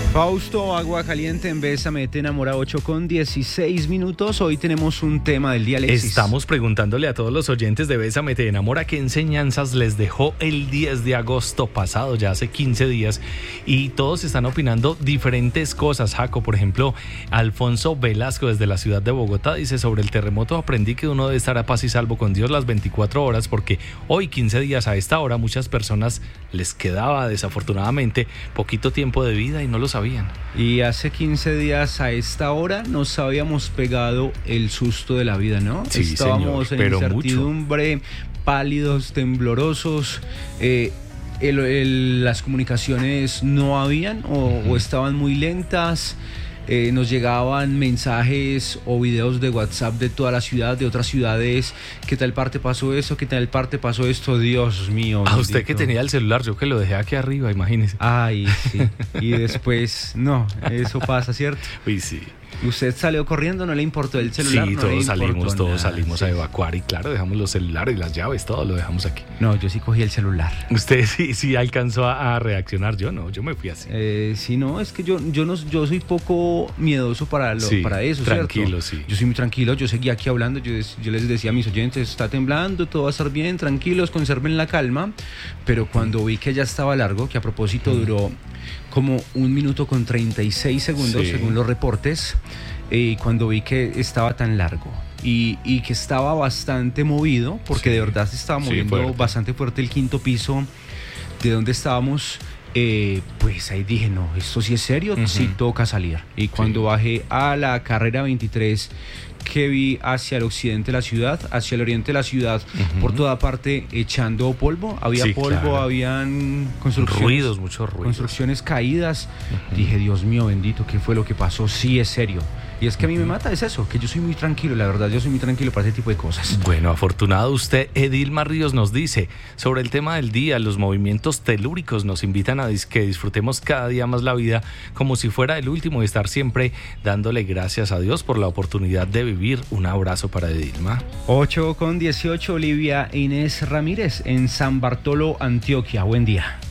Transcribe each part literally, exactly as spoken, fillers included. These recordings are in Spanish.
Fausto, agua caliente en Bésame, te enamora, ocho con dieciséis minutos. Hoy tenemos un tema del día, Alexis. Estamos preguntándole a todos los oyentes de Bésame, te enamora, qué enseñanzas les dejó el diez de agosto pasado, ya hace quince días. Y todos están opinando diferentes cosas. Jaco, por ejemplo, Alfonso Velasco desde la ciudad de Bogotá dice: sobre el terremoto aprendí que uno debe estar a paz y salvo con Dios las veinticuatro horas, porque hoy, quince días a esta hora, muchas personas les quedaba desafortunadamente poquito tiempo de vida y no lo sabían. Y hace quince días a esta hora nos habíamos pegado el susto de la vida, ¿no? Sí, Estábamos señor, en pero incertidumbre, mucho. Pálidos, temblorosos, eh, el, el, las comunicaciones no habían o, uh-huh. o estaban muy lentas. Eh, nos llegaban mensajes o videos de WhatsApp de toda la ciudad, de otras ciudades. ¿Qué tal parte pasó eso? ¿Qué tal parte pasó esto? Dios mío. A usted que tenía el celular, yo que lo dejé aquí arriba, imagínese. Ay, sí. Y después, no, eso pasa, ¿cierto? Uy, sí. ¿Usted salió corriendo? ¿No le importó el celular? Sí, no todos salimos, nada, todos salimos sí. a evacuar y claro, dejamos los celulares, las llaves, todo lo dejamos aquí. No, yo sí cogí el celular. ¿Usted sí, sí alcanzó a, a reaccionar? Yo no, yo me fui así. Eh, sí, no, es que yo, yo, no, yo soy poco miedoso para, lo, sí, para eso, tranquilo, ¿cierto? sí. Yo soy muy tranquilo, yo seguía aquí hablando, yo, yo les decía a mis oyentes, está temblando, todo va a estar bien, tranquilos, conserven la calma, pero cuando vi que ya estaba largo, que a propósito duró como un minuto con treinta y seis segundos, sí. según los reportes, y eh, cuando vi que estaba tan largo y, y que estaba bastante movido, porque sí, de verdad se estaba moviendo sí, fuerte. bastante fuerte el quinto piso de donde estábamos, eh, pues ahí dije, no, esto sí es serio, uh-huh. sí toca salir. Y cuando sí. bajé a la carrera veintitrés, que vi hacia el occidente de la ciudad, hacia el oriente de la ciudad, uh-huh. por toda parte echando polvo, había sí, polvo, claro. habían construcciones, ruidos, muchos ruidos, construcciones caídas. Uh-huh. Dije, Dios mío bendito, ¿qué fue lo que pasó? Sí es serio. Y es que a mí me mata, es eso, que yo soy muy tranquilo, la verdad, yo soy muy tranquilo para ese tipo de cosas. Bueno, afortunado usted. Edilma Ríos nos dice, sobre el tema del día, los movimientos telúricos nos invitan a que disfrutemos cada día más la vida como si fuera el último y estar siempre dándole gracias a Dios por la oportunidad de vivir. Un abrazo para Edilma. ocho con dieciocho, Olivia Inés Ramírez en San Bartolo, Antioquia. Buen día.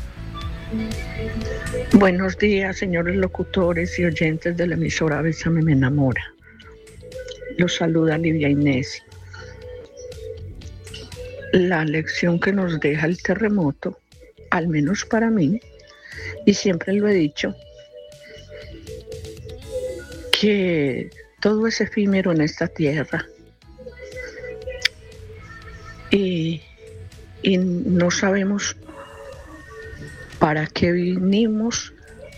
Buenos días, señores locutores y oyentes de la emisora Bésame me enamora. Los saluda Livia Inés. La lección que nos deja el terremoto, al menos para mí, y siempre lo he dicho, que todo es efímero en esta tierra. Y, y no sabemos para qué vinimos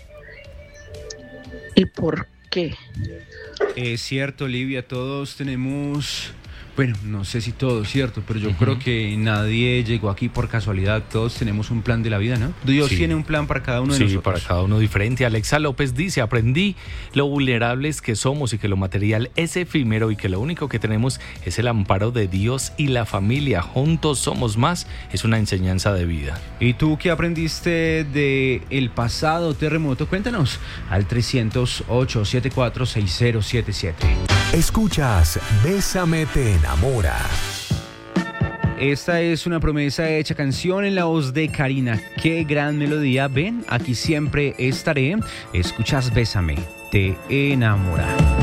y por qué. Es cierto, Olivia, todos tenemos, bueno, no sé si todos, cierto, pero yo uh-huh. creo que nadie llegó aquí por casualidad, todos tenemos un plan de la vida, ¿no? Dios sí. tiene un plan para cada uno de sí, nosotros. Sí, para cada uno diferente. Alexa López dice, aprendí lo vulnerables que somos y que lo material es efímero y que lo único que tenemos es el amparo de Dios y la familia. Juntos somos más, es una enseñanza de vida. ¿Y tú qué aprendiste de el pasado terremoto? Cuéntanos al trescientos ocho, setenta y cuatro, sesenta setenta y siete. Escuchas Bésame te enamora. Esta es una promesa hecha canción en la voz de Karina. Qué gran melodía. Ven, aquí siempre estaré. Escuchas Bésame te enamora.